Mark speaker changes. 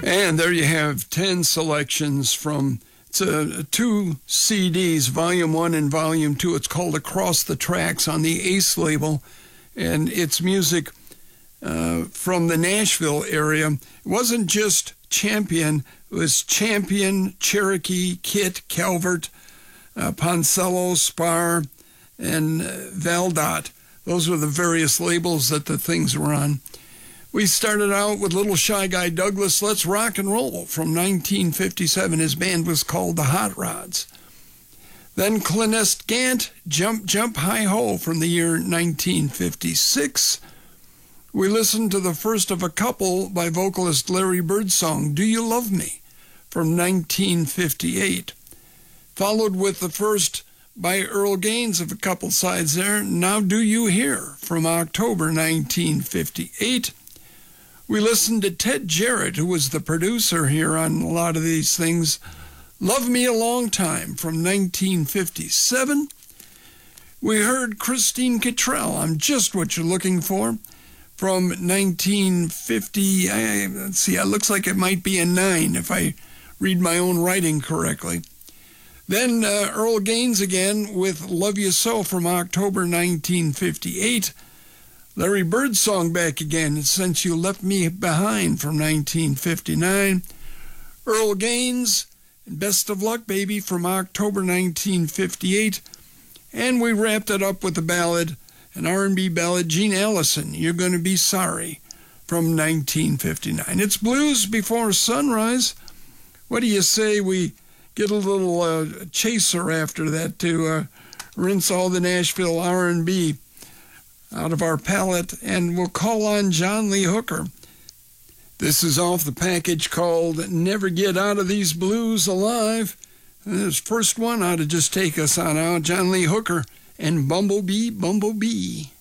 Speaker 1: And there you have 10 selections from two CDs, Volume 1 and Volume 2. It's called Across the Tracks on the Ace label, and it's music from the Nashville area. It wasn't just Champion. It was Champion, Cherokee, Kit, Calvert, Poncello, Spar, and Valdot. Those were the various labels that the things were on. We started out with Little Shy Guy Douglas, Let's Rock and Roll, from 1957. His band was called the Hot Rods. Then Clonest Gant, Jump, Jump, Hi Ho, from the year 1956. We listened to the first of a couple by vocalist Larry Birdsong, Do You Love Me, from 1958. Followed with the first by Earl Gaines of a couple sides there, Now Do You Hear, from October 1958. We listened to Ted Jarrett, who was the producer here on a lot of these things, Love Me a Long Time, from 1957. We heard Christine Cottrell, I'm Just What You're Looking For, from 1950. Let's see, it looks like it might be a 9 if I read my own writing correctly. Then Earl Gaines again with Love You So, from October 1958. Larry Birdsong back again, Since You Left Me Behind, from 1959. Earl Gaines, Best of Luck Baby, from October 1958. And we wrapped it up with a ballad, an R&B ballad, Gene Allison, You're Gonna Be Sorry, from 1959. It's Blues Before Sunrise. What do you say we get a little chaser after that to rinse all the Nashville R&B out of our palate, and we'll call on John Lee Hooker. This is off the package called Never Get Out of These Blues Alive. This first one ought to just take us on out. John Lee Hooker and Bumblebee, Bumblebee.